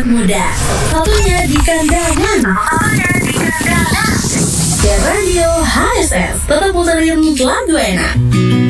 muda. Satunya di kandang. Ya Radio HSS tetap puterin lagu enak.